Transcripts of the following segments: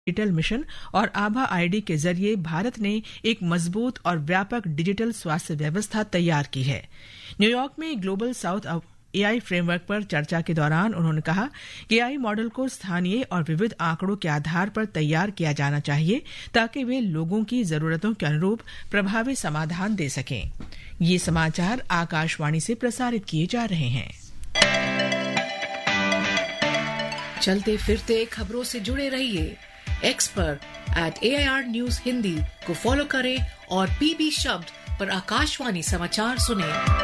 Digital mission और आभा ID के जरिए भारत ने एक मजबूत और व्यापक डिजिटल स्वास्थ्य व्यवस्था तैयार की है। न्यूयॉर्क में ग्लोबल साउथ एआई फ्रेमवर्क पर चर्चा के दौरान उन्होंने कहा कि एआई मॉडल को स्थानीय और विविध आंकड़ों के आधार पर तैयार किया जाना चाहिए ताकि वे लोगों की जरूरतों के अनुरूप प्रभावी समाधान दे सकें। ये समाचार आकाशवाणी से प्रसारित किए जा रहे हैं। चलते फिरते खबरों से जुड़े रहिए। एक्स पर @AIR News हिंदी को फॉलो करें और PB शब्द पर आकाशवाणी समाचार सुनें।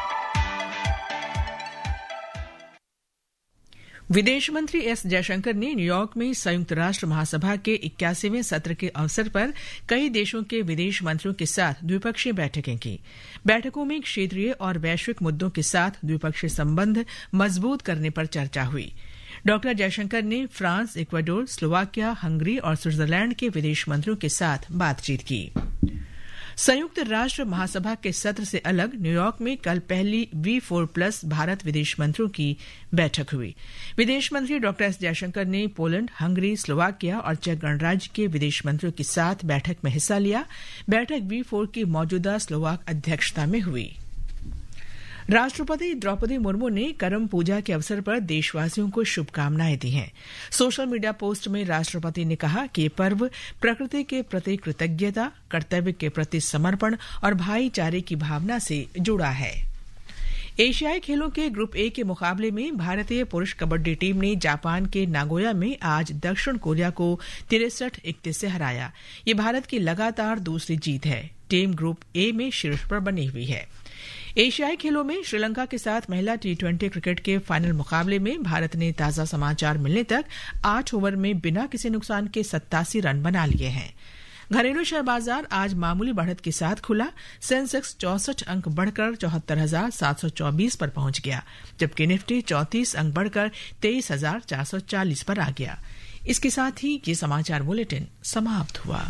विदेश मंत्री एस जयशंकर ने न्यूयॉर्क में संयुक्त राष्ट्र महासभा के 81वें सत्र के अवसर पर कई देशों के विदेश मंत्रियों के साथ द्विपक्षीय बैठकें की। बैठकों में क्षेत्रीय और वैश्विक मुद्दों के साथ द्विपक्षीय संबंध मजबूत करने पर चर्चा हुई। डॉ जयशंकर ने फ्रांस, इक्वाडोर, स्लोवाकिया, हंगरी और स्विट्जरलैंड के विदेश मंत्रियों के साथ बातचीत की। संयुक्त राष्ट्र महासभा के सत्र से अलग न्यूयॉर्क में कल पहली V4+ भारत विदेश मंत्रियों की बैठक हुई। विदेश मंत्री डॉ एस जयशंकर ने पोलैंड, हंगरी, स्लोवाकिया और चेक गणराज्य के विदेश मंत्रियों के साथ बैठक में हिस्सा लिया। बैठक V4 की मौजूदा स्लोवाक अध्यक्षता में हुई। राष्ट्रपति द्रौपदी मुर्मू ने करम पूजा के अवसर पर देशवासियों को शुभकामनाएं दी हैं। सोशल मीडिया पोस्ट में राष्ट्रपति ने कहा कि ये पर्व प्रकृति के प्रति कृतज्ञता, कर्तव्य के प्रति समर्पण और भाईचारे की भावना से जुड़ा है। एशियाई खेलों के ग्रुप ए के मुकाबले में भारतीय पुरुष कबड्डी टीम ने जापान के नागोया में आज दक्षिण कोरिया को 63-31 से हराया। ये भारत की लगातार दूसरी जीत है। टीम ग्रुप ए में शीर्ष पर बनी हुई है। एशियाई खेलों में श्रीलंका के साथ महिला T20 क्रिकेट के फाइनल मुकाबले में भारत ने ताजा समाचार मिलने तक 8 ओवर में बिना किसी नुकसान के 87 रन बना लिए हैं। घरेलू शेयर बाजार आज मामूली बढ़त के साथ खुला। सेंसेक्स 64 अंक बढ़कर 74,724 पर पहुंच गया, जबकि निफ्टी 34 अंक बढ़कर 23,440 पर आ गया। इसके साथ ही ये समाचार बुलेटिन समाप्त हुआ।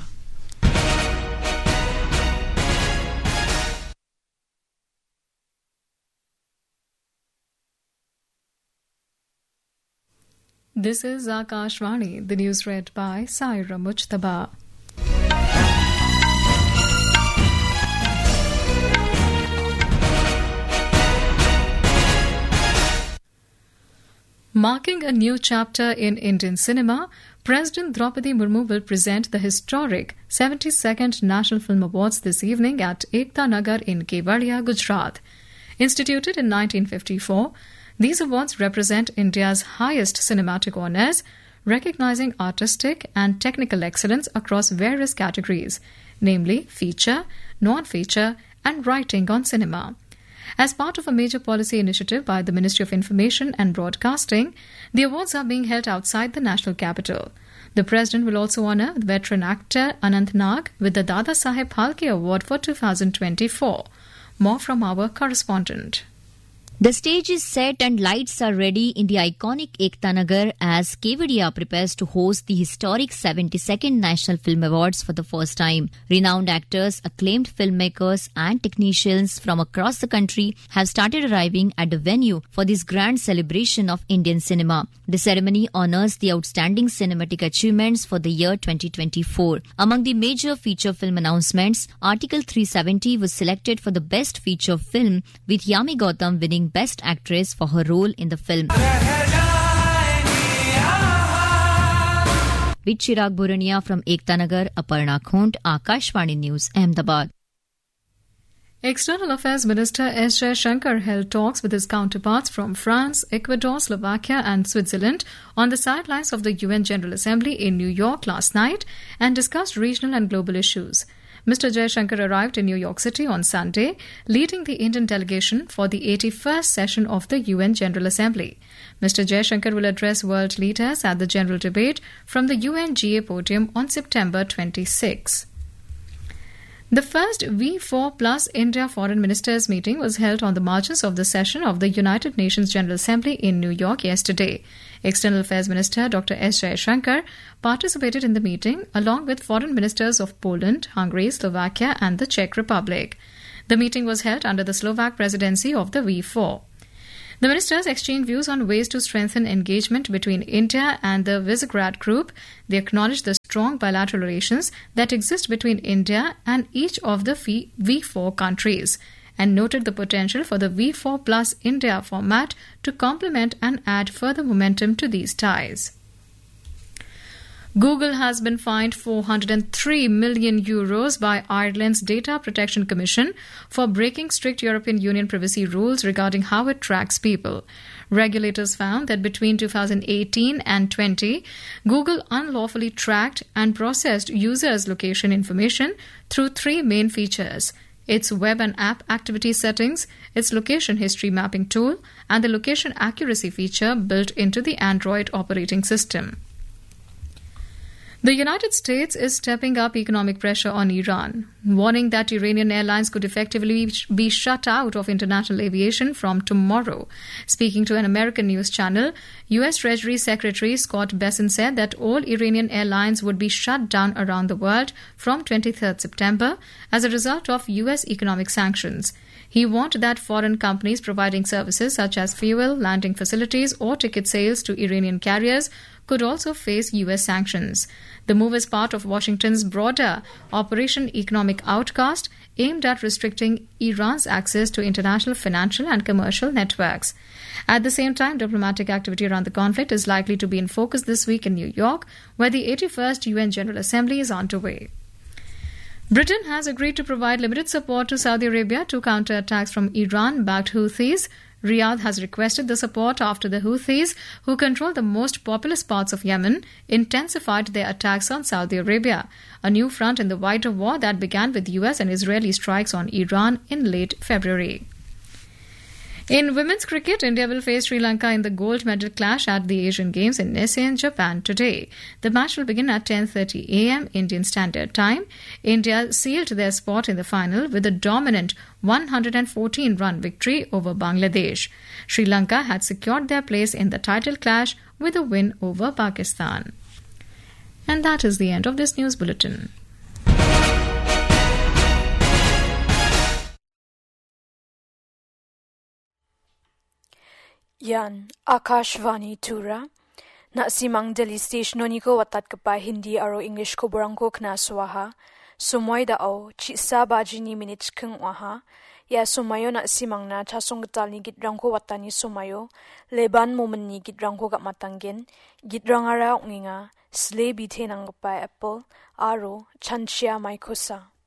This is Akashvani, the news read by Saira Mujtaba. Marking a new chapter in Indian cinema, President Draupadi Murmu will present the historic 72nd National Film Awards this evening at Ekta Nagar in Kevadia, Gujarat. Instituted in 1954, these awards represent India's highest cinematic honours, recognizing artistic and technical excellence across various categories, namely feature, non-feature, and writing on cinema. As part of a major policy initiative by the Ministry of Information and Broadcasting, the awards are being held outside the national capital. The President will also honour the veteran actor Anant Nag with the Dada Saheb Phalke Award for 2024. More from our correspondent. The stage is set and lights are ready in the iconic Ekta Nagar as Kevadia prepares to host the historic 72nd National Film Awards for the first time. Renowned actors, acclaimed filmmakers and technicians from across the country have started arriving at the venue for this grand celebration of Indian cinema. The ceremony honours the outstanding cinematic achievements for the year 2024. Among the major feature film announcements, Article 370 was selected for the best feature film, with Yami Gautam winning Best Actress for her role in the film. With Chirag Burania from Ekta Nagar, Aparna Khont, Akashvani News, Ahmedabad. External Affairs Minister S. Jaishankar held talks with his counterparts from France, Ecuador, Slovakia and Switzerland on the sidelines of the UN General Assembly in New York last night and discussed regional and global issues. Mr. Jaishankar arrived in New York City on Sunday, leading the Indian delegation for the 81st session of the UN General Assembly. Mr. Jaishankar will address world leaders at the general debate from the UNGA podium on September 26. The first V4+ India Foreign Ministers meeting was held on the margins of the session of the United Nations General Assembly in New York yesterday. External Affairs Minister Dr. S. Jaishankar participated in the meeting along with foreign ministers of Poland, Hungary, Slovakia and the Czech Republic. The meeting was held under the Slovak presidency of the V4. The ministers exchanged views on ways to strengthen engagement between India and the Visegrad Group. They acknowledged the strong bilateral relations that exist between India and each of the V4 countries, and noted the potential for the V4 plus India format to complement and add further momentum to these ties. Google has been fined €403 million by Ireland's Data Protection Commission for breaking strict European Union privacy rules regarding how it tracks people. Regulators found that between 2018 and 20, Google unlawfully tracked and processed users' location information through three main features: its web and app activity settings, its location history mapping tool, and the location accuracy feature built into the Android operating system. The United States is stepping up economic pressure on Iran, warning that Iranian airlines could effectively be shut out of international aviation from tomorrow. Speaking to an American news channel, U.S. Treasury Secretary Scott Bessent said that all Iranian airlines would be shut down around the world from 23rd September as a result of U.S. economic sanctions. He warned that foreign companies providing services such as fuel, landing facilities, or ticket sales to Iranian carriers could also face U.S. sanctions. The move is part of Washington's broader Operation Economic Outcast aimed at restricting Iran's access to international financial and commercial networks. At the same time, diplomatic activity around the conflict is likely to be in focus this week in New York, where the 81st UN General Assembly is underway. Britain has agreed to provide limited support to Saudi Arabia to counter attacks from Iran-backed Houthis. Riyadh has requested the support after the Houthis, who control the most populous parts of Yemen, intensified their attacks on Saudi Arabia, a new front in the wider war that began with US and Israeli strikes on Iran in late February. In women's cricket, India will face Sri Lanka in the gold medal clash at the Asian Games in Nisei, Japan today. The match will begin at 10:30 a.m. Indian Standard Time. India sealed their spot in the final with a dominant 114-run victory over Bangladesh. Sri Lanka had secured their place in the title clash with a win over Pakistan. And that is the end of this news bulletin. Yan Akashvani Tura na simang Delhi station ni ko watat kapa Hindi aro English ko borang ko kna swaha sumoy dao chi sa bajini minutes keng waha ya sumayo na simang na chasong gatal ni gitrang ko watani sumayo leban moment ni gitrang ko gat matanggen gitrang ara nginga slay bithe nang kapa apple aro chanchia mai khosa